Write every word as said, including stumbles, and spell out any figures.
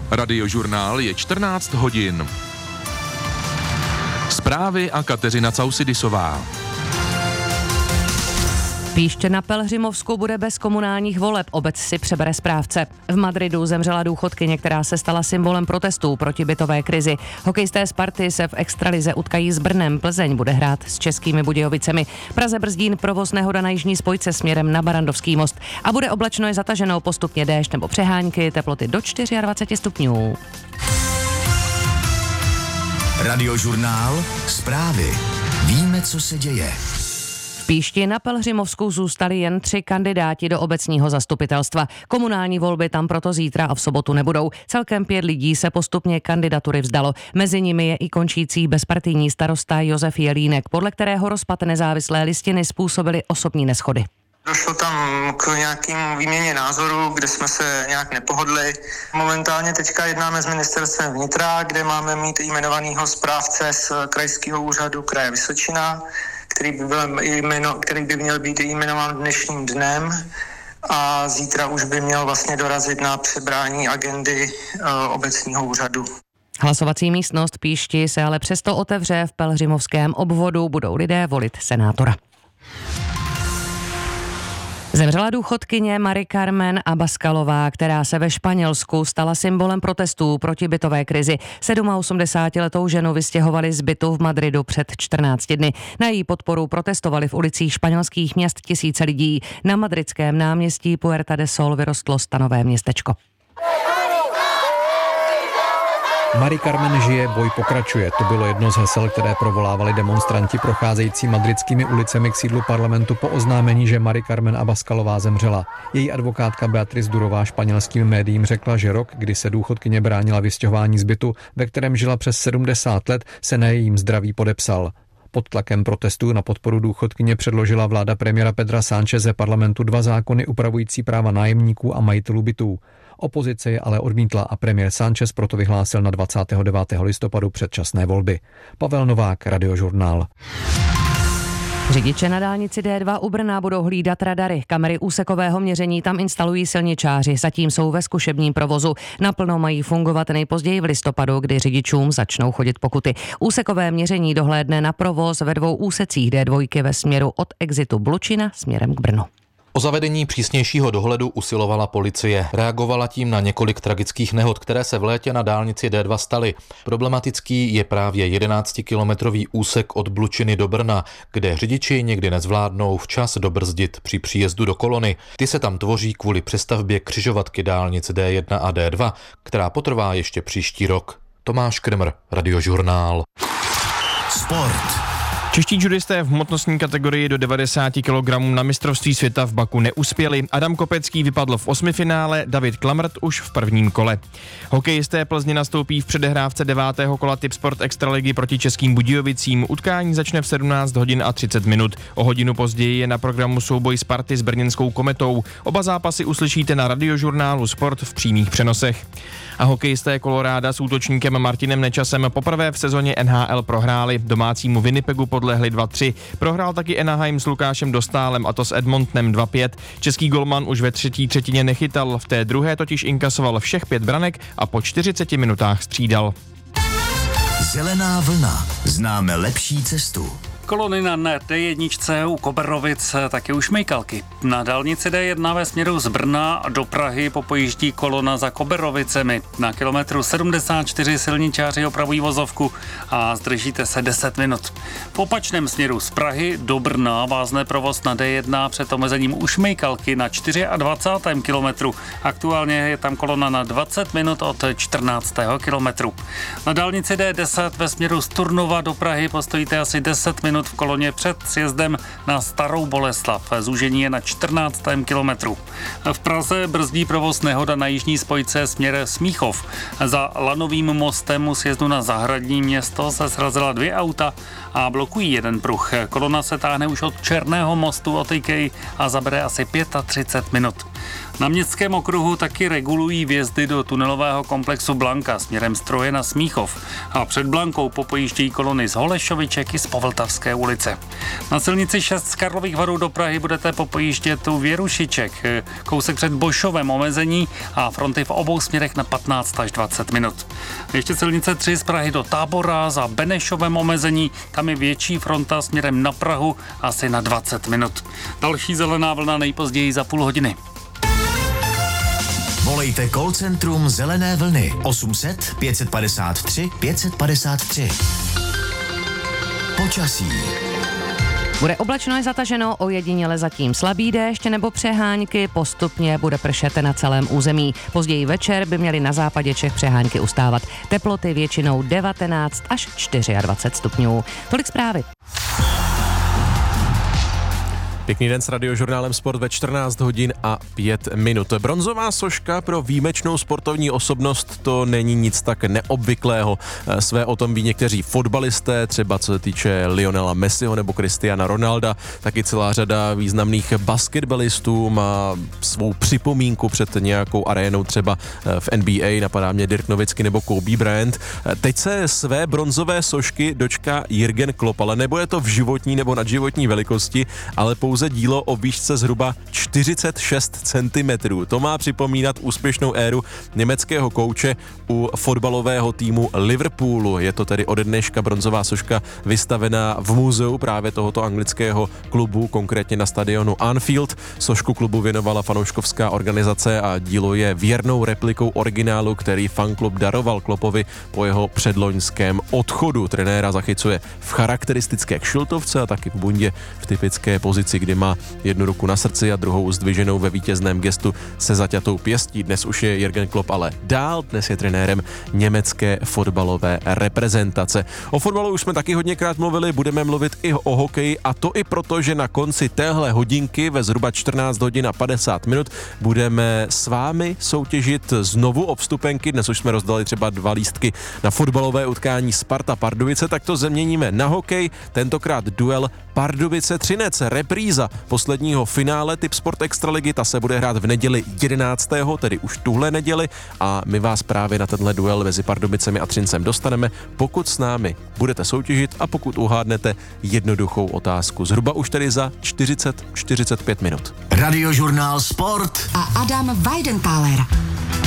Radiožurnál je čtrnáct hodin. Zprávy a Kateřina Causidisová. Píště na Pelhřimovsku bude bez komunálních voleb, obec si přebere správce. V Madridu zemřela důchodkyně, která se stala symbolem protestů proti bytové krizi. Hokejisté Sparty se v extralize utkají s Brnem, Plzeň bude hrát s Českými Budějovicemi. Praze brzdí provoz nehoda na jižní spojce směrem na Barandovský most. A bude oblačno i zataženo, postupně déšť nebo přehánky, teploty do dvacet čtyři stupňů. Radiožurnál, zprávy. Víme, co se děje. V Píšti na Pelhřimovsku zůstali jen tři kandidáti do obecního zastupitelstva. Komunální volby tam proto zítra a v sobotu nebudou. Celkem pět lidí se postupně kandidatury vzdalo. Mezi nimi je i končící bezpartijní starosta Josef Jelínek, podle kterého rozpad nezávislé listiny způsobily osobní neshody. Došlo tam k nějakým výměně názorů, kde jsme se nějak nepohodli. Momentálně teďka jednáme s ministerstvem vnitra, kde máme mít jmenovanýho správce z krajského úřadu kraje Vysočina, který by, byl jmeno, který by měl být jmenován dnešním dnem a zítra už by měl vlastně dorazit na přebrání agendy uh, obecního úřadu. Hlasovací místnost Píšti se ale přesto otevře. V Pelhřimovském obvodu budou lidé volit senátora. Zemřela důchodkyně Mari Carmen Abaskalová, která se ve Španělsku stala symbolem protestů proti bytové krizi. osmdesátisedmiletou ženu vystěhovali z bytu v Madridu před čtrnácti dny. Na její podporu protestovali v ulicích španělských měst tisíce lidí. Na madridském náměstí Puerta de Sol vyrostlo stanové městečko. Mari Carmen žije, boj pokračuje. To bylo jedno z hesel, které provolávali demonstranti procházející madridskými ulicemi k sídlu parlamentu po oznámení, že Mari Carmen Abaskalová zemřela. Její advokátka Beatriz Durová španělským médiím řekla, že rok, kdy se důchodkyně bránila vystěhování z bytu, ve kterém žila přes sedmdesát let, se na jejím zdraví podepsal. Pod tlakem protestů na podporu důchodkyně předložila vláda premiéra Pedra Sáncheze parlamentu dva zákony upravující práva nájemníků a majitelů bytů. Opozice je ale odmítla a premiér Sánchez proto vyhlásil na dvacátého devátého listopadu předčasné volby. Pavel Novák, Radiožurnál. Řidiče na dálnici D dva u Brna budou hlídat radary. Kamery úsekového měření tam instalují silničáři. Zatím jsou ve zkušebním provozu. Naplno mají fungovat nejpozději v listopadu, kdy řidičům začnou chodit pokuty. Úsekové měření dohlédne na provoz ve dvou úsecích D dva ve směru od exitu Blučina směrem k Brnu. O zavedení přísnějšího dohledu usilovala policie. Reagovala tím na několik tragických nehod, které se v létě na dálnici D dva staly. Problematický je právě jedenáctikilometrový úsek od Blučiny do Brna, kde řidiči někdy nezvládnou včas dobrzdit při příjezdu do kolony. Ty se tam tvoří kvůli přestavbě křižovatky dálnic D jedna a D dva, která potrvá ještě příští rok. Tomáš Krmr, Radiožurnál. Sport. Čeští judisté v hmotnostní kategorii do devadesát kilogramů na mistrovství světa v Baku neuspěli. Adam Kopecký vypadl v osmifinále, David Klamrt už v prvním kole. Hokejisté Plzně nastoupí v předehrávce devátého kola Tipsport Extraligy proti Českým Budějovicím. Utkání začne v sedmnáct hodin a třicet minut. O hodinu později je na programu souboj Sparty s brněnskou Kometou. Oba zápasy uslyšíte na Radiožurnálu Sport v přímých přenosech. A hokejisté Koloráda s útočníkem Martinem Nečasem poprvé v sezóně N H L prohráli. Domácímu Winnipegu podlehli dva tři. Prohrál taky Anaheim s Lukášem Dostálem, a to s Edmontonem dva pět. Český golman už ve třetí třetině nechytal, v té druhé totiž inkasoval všech pět branek a po čtyřiceti minutách střídal. Zelená vlna. Známe lepší cestu. Kolony na D jedna u Koberovic, taky už Mejkalky. Na dálnici D jedna ve směru z Brna do Prahy popojíždí kolona za Koberovicemi. Na kilometru sedmdesát čtyři silničáři opravují vozovku a zdržíte se deset minut. V opačném směru z Prahy do Brna vázne provoz na D jedna před omezením u Šmejkalky na dvacátém čtvrtém kilometru. Aktuálně je tam kolona na dvacet minut od čtrnáctého kilometru. Na dálnici D deset ve směru z Turnova do Prahy postojíte asi deset minut v koloně před sjezdem na Starou Boleslav. Zúžení je na čtrnáctém kilometru. V Praze brzdí provoz nehoda na jižní spojce směr Smíchov. Za Lanovým mostem u sjezdu na Zahradní Město se srazila dvě auta a blokují jeden pruh. Kolona se táhne už od Černého mostu od Ikej a zabere asi třicet pět minut. Na městském okruhu taky regulují vjezdy do tunelového komplexu Blanka směrem Stroje na Smíchov a před Blankou popojíždějí kolony z Holešoviček i z Povltavské ulice. Na silnici šest z Karlových Varů do Prahy budete popojíždět u Věrušiček, kousek před Bošovem omezení a fronty v obou směrech na patnáct až dvacet minut. Ještě silnice tři z Prahy do Tábora za Benešovem omezení, tam je větší fronta směrem na Prahu asi na dvacet minut. Další zelená vlna nejpozději za půl hodiny. Volejte call centrum Zelené vlny osm set pět padesát tři pět padesát tři. Počasí. Bude oblačno, je zataženo, ojediněle zatím slabý déšť nebo přehánky, postupně bude pršet na celém území. Později večer by měly na západě Čech přehánky ustávat. Teploty většinou devatenáct až dvacet čtyři stupňů. Tolik zprávy. Pěkný den s Radiožurnálem Sport ve čtrnáct hodin a pět minut. Bronzová soška pro výjimečnou sportovní osobnost, to není nic tak neobvyklého. Své o tom ví někteří fotbalisté, třeba co se týče Lionela Messiho nebo Cristiana Ronalda, taky celá řada významných basketbalistů má svou připomínku před nějakou arénou, třeba v N B A, napadá mě Dirk Nowitzki nebo Kobe Bryant. Teď se své bronzové sošky dočká Jürgen Klopp, ale nebo je to v životní nebo nadživotní velikosti, ale pouze dílo o výšce zhruba čtyřicet šest centimetrů. To má připomínat úspěšnou éru německého kouče u fotbalového týmu Liverpoolu. Je to tedy ode dneška bronzová soška vystavená v muzeu právě tohoto anglického klubu, konkrétně na stadionu Anfield. Sošku klubu věnovala fanouškovská organizace a dílo je věrnou replikou originálu, který fanklub daroval Kloppovi po jeho předloňském odchodu. Trenéra zachycuje v charakteristické kšiltovce a taky v bundě v typické pozici, kdy má jednu ruku na srdci a druhou zdviženou ve vítězném gestu se zaťatou pěstí. Dnes už je Jürgen Klopp ale dál, dnes je trenérem německé fotbalové reprezentace. O fotbalu už jsme taky hodněkrát mluvili, budeme mluvit i o hokeji, a to i proto, že na konci téhle hodinky ve zhruba čtrnáct hodin a padesát minut budeme s vámi soutěžit znovu o vstupenky. Dnes už jsme rozdali třeba dva lístky na fotbalové utkání Sparta Pardubice, tak to změníme na hokej, tentokrát duel Pardubice Třinec, repríza posledního finále Tip Sport Extraligy, ta se bude hrát v neděli jedenáctého tedy už tuhle neděli, a my vás právě na tenhle duel mezi Pardubicemi a Třincem dostaneme, pokud s námi budete soutěžit a pokud uhádnete jednoduchou otázku. Zhruba už tedy za čtyřicet až čtyřicet pět minut. Radiožurnál Sport a Adam Weidenthaler.